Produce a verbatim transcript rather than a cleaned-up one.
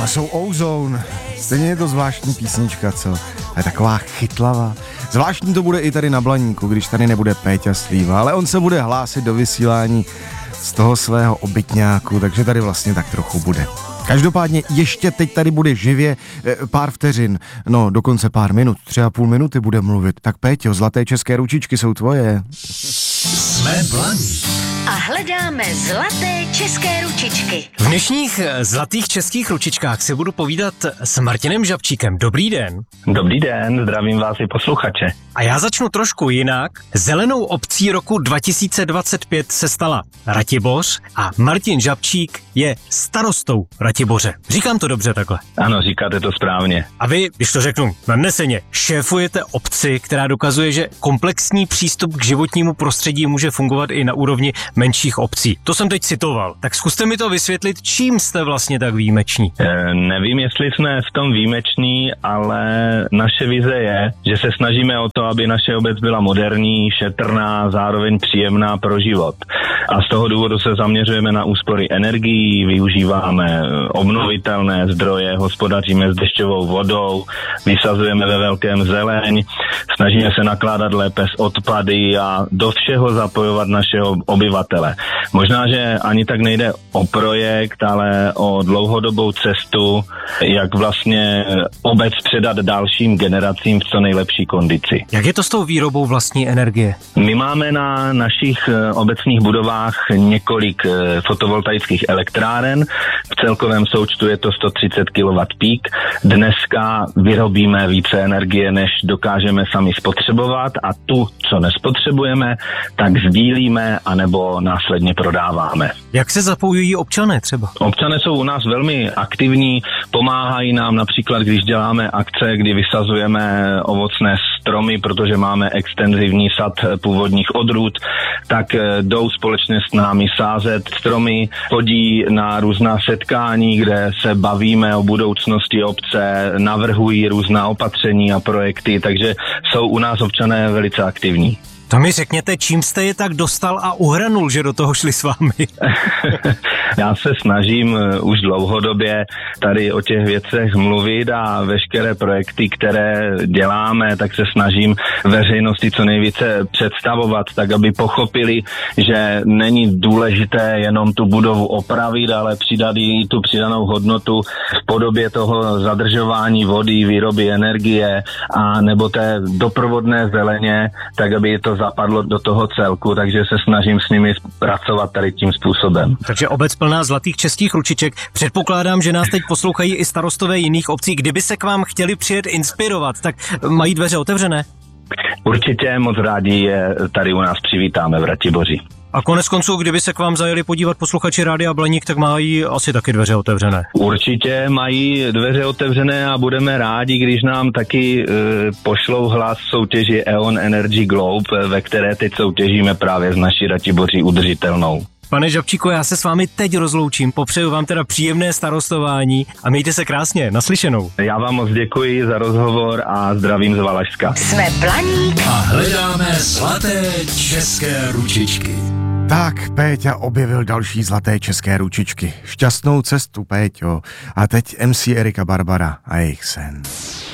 Tohle jsou Ozone. Stejně je to zvláštní písnička, co? A je taková chytlavá. Zvláštní to bude i tady na Blaníku, když tady nebude Péťa Slíva, ale on se bude hlásit do vysílání z toho svého obytňáku, takže tady vlastně tak trochu bude. Každopádně ještě teď tady bude živě pár vteřin, no dokonce pár minut, třeba půl minuty bude mluvit. Tak Péťo, zlaté české ručičky jsou tvoje. Jsme Blaník. A hledáme zlaté české ručičky. V dnešních zlatých českých ručičkách si budu povídat s Martinem Žabčíkem. Dobrý den. Dobrý den, zdravím vás i posluchače. A já začnu trošku jinak. Zelenou obcí roku dva tisíce dvacet pět se stala Ratiboř a Martin Žabčík je starostou Ratiboře. Říkám to dobře takhle? Ano, říkáte to správně. A vy, když to řeknu nadneseně, šéfujete obci, která dokazuje, že komplexní přístup k životnímu prostředí může fungovat i na úrovni menších obcí. To jsem teď citoval. Tak zkuste mi to vysvětlit, čím jste vlastně tak výjimeční. E, nevím, jestli jsme v tom výjimeční, ale naše vize je, že se snažíme o to, aby naše obec byla moderní, šetrná, zároveň příjemná pro život. A z toho důvodu se zaměřujeme na úspory energií, využíváme obnovitelné zdroje, hospodaříme s dešťovou vodou, vysazujeme ve velkém zeleň, snažíme se nakládat lépe s odpady a do všeho zapojovat našeho obyvatele. Možná, že ani tak nejde o projekt, ale o dlouhodobou cestu, jak vlastně obec předat dalším generacím v co nejlepší kondici. Jak je to s tou výrobou vlastní energie? My máme na našich obecních budovách několik fotovoltaických elektráren. V celkovém součtu je to sto třicet kilowattů pík. Dneska vyrobíme více energie, než dokážeme sami spotřebovat a tu, co nespotřebujeme, tak sdílíme anebo následně prodáváme. Jak se zapojují občané třeba? Občané jsou u nás velmi aktivní, pomáhají nám například, když děláme akce, kdy vysazujeme ovocné stromy, protože máme extenzivní sad původních odrůd, tak jdou společně s námi sázet stromy, chodí na různá setkání, kde se bavíme o budoucnosti obce, navrhují různá opatření a projekty, takže jsou u nás občané velice aktivní. To mi řekněte, čím jste je tak dostal a uhranul, že do toho šli s vámi? Já se snažím už dlouhodobě tady o těch věcech mluvit a veškeré projekty, které děláme, tak se snažím veřejnosti co nejvíce představovat, tak aby pochopili, že není důležité jenom tu budovu opravit, ale přidat i tu přidanou hodnotu v podobě toho zadržování vody, výroby energie a nebo té doprovodné zeleně, tak aby to zapadlo do toho celku, takže se snažím s nimi pracovat tady tím způsobem. Takže obec plná zlatých českých ručiček. Předpokládám, že nás teď poslouchají i starostové jiných obcí. Kdyby se k vám chtěli přijet inspirovat, tak mají dveře otevřené? Určitě moc rádi je tady u nás přivítáme v Ratiboři. A konec konců, kdyby se k vám zajeli podívat posluchači Rádia Blaník, tak mají asi taky dveře otevřené. Určitě mají dveře otevřené a budeme rádi, když nám taky e, pošlou hlas v soutěži E O N Energy Globe, ve které teď soutěžíme právě s naší Ratiboří udržitelnou. Pane Žabčíku, já se s vámi teď rozloučím, popřeju vám teda příjemné starostování a mějte se krásně, naslyšenou. Já vám moc děkuji za rozhovor a zdravím z Valašska. Jsme Blaník a hledáme zlaté české ručičky. Tak, Péťa objevil další zlaté české ručičky. Šťastnou cestu, Péťo. A teď M C Erika Barbara a jejich sen.